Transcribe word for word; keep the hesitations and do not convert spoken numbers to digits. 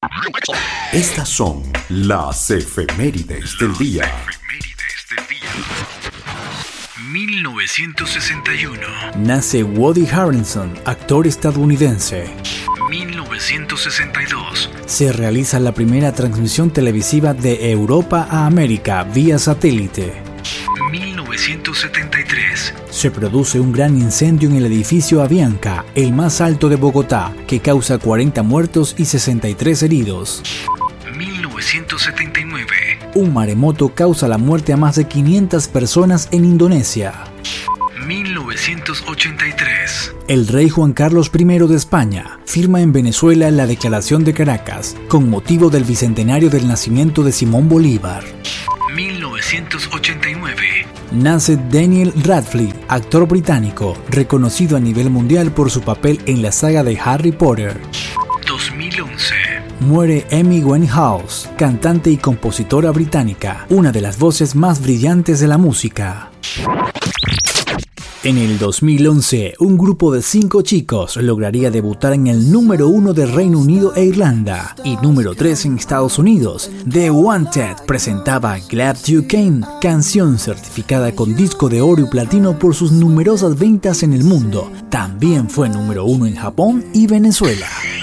Estas son las efemérides del día. mil novecientos sesenta y uno. Nace Woody Harrelson, actor estadounidense. mil novecientos sesenta y dos. Se realiza la primera transmisión televisiva de Europa a América vía satélite. mil novecientos setenta y tres. Se produce un gran incendio en el edificio Avianca, el más alto de Bogotá, que causa cuarenta muertos y sesenta y tres heridos. mil novecientos setenta y nueve. Un maremoto causa la muerte a más de quinientas personas en Indonesia. mil novecientos ochenta y tres. El rey Juan Carlos primero de España firma en Venezuela la Declaración de Caracas con motivo del bicentenario del nacimiento de Simón Bolívar. mil novecientos ochenta y nueve. Nace Daniel Radcliffe, actor británico, reconocido a nivel mundial por su papel en la saga de Harry Potter. dos mil once. Muere Amy Winehouse, cantante y compositora británica, una de las voces más brillantes de la música. En el dos mil once, un grupo de cinco chicos lograría debutar en el número uno de Reino Unido e Irlanda y número tres en Estados Unidos. The Wanted presentaba Glad You Came, canción certificada con disco de oro y platino por sus numerosas ventas en el mundo. También fue número uno en Japón y Venezuela.